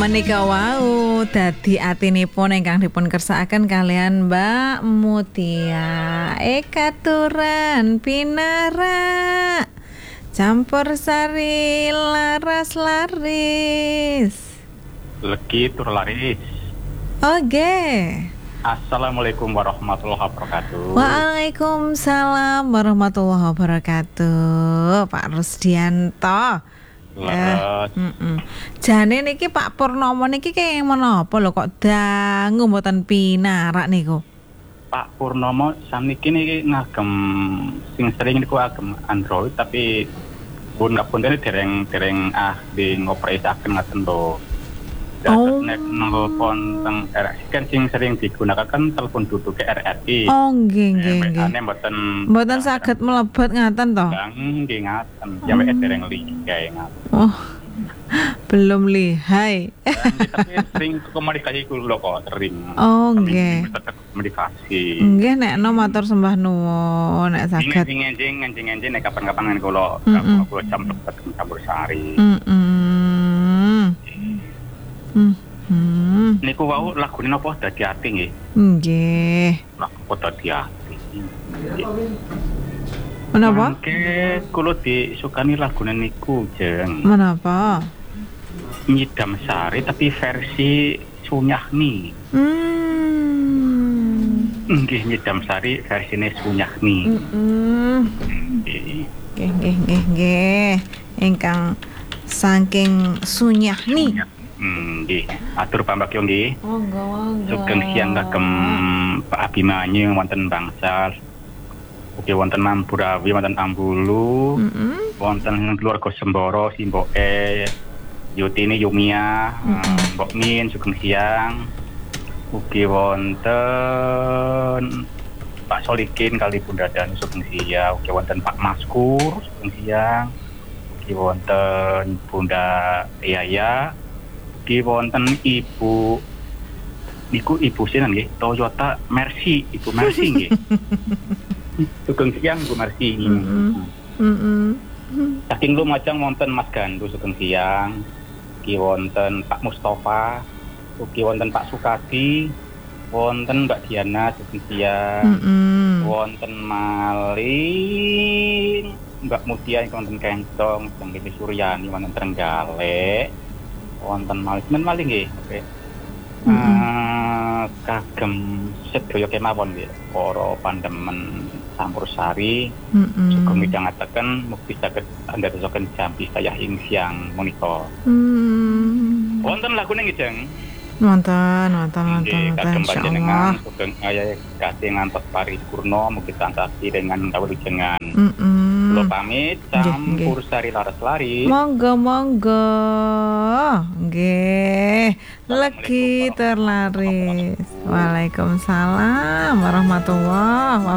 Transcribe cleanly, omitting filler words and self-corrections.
Menika wau dadi atinipun ingkang dipun kersakaken kalian Mbak Mutia Ekaturan Pinara campur sari laras laris Legi tur laris. Oke. Assalamualaikum warahmatullahi wabarakatuh. Waalaikumsalam warahmatullahi wabarakatuh Pak Rusdianto. Jane niki Pak Purnomo niki kaya menapa lho kok dangu mboten pinarak niku. Pak Purnomo saniki niki ngagem sing sering niku agem Android tapi pun ngapunten dereng di ngoperasiaken ngaten lho. Nek nelpon teng RRI kan sing sering digunakan kan telepon duduk ke RRI. Oh nggih. Ane mboten saged mlebet ngaten to. Nggih ngaten. Sampe dereng linggae ngaten. Oh. Belum lihai. Tapi sering komunikasi kula kok sering. Oh nggih. Komunikasi. Nggih nek matur sembah nuwun nek saged. Enjing nek kapan-kapan kula jam lebet campur sari. Niku wau lagune napa Dadi Ati nggih? Nggih. Lagu Dadi Ati. Menapa? Oke, kula disukani lagune niku, Jeng. Menapa? Nyidam Sari tapi versi Sunyahni. Nggih, Nyidam Sari versine Sunyahni. Nggih. Ingkang saking Sunyahni. Nggih, atur pambagyo nggih. Monggo. Sugeng siang kagem Pak Abimanyu wonten Bangsal. Oke wonten Mamburawi, wonten Ambulu. Wonten keluarga Semboro, Simboke, Yutini Yumia, Mbok Min sugeng siang. Ugi wonten Pak Solikin kali Bunda Dan sugeng siang. Ugi wonten Pak Maskur sugeng siang. Ugi wonten Bunda Yaya. Ugi wonten Ibu niku Ibu sinan nggih, Toyota Mercy, Ibu Mercy nggih. Sugeng siang Bu Mercy. Saking lumajang wonten Mas Gandu sugeng siang. Ugi wonten Pak Mustafa, ugi wonten Pak Sukadi, wonten Mbak Diana sugeng siang. Wonten maling Mbak Mutia ingkang wonten Kencong, Mbak Suryani wonten Trenggalek. Wonten maling nggih. Oke. Kagem sedaya kemawon nggih para pandemen campur sari sugeng midhangetaken mugi saged andhasaken jampi saya ing siang menika. Wonten lagune nggih, Jeng? Wonten. Kagem panjenengan sugeng ayah kasih ngantos paripurna mugi tansah dengan kawilujengan. Kula pamit campur sari laras laris. Monggo. Nggih. Legi terlaris. Waalaikumsalam warahmatullahi wabarakatuh.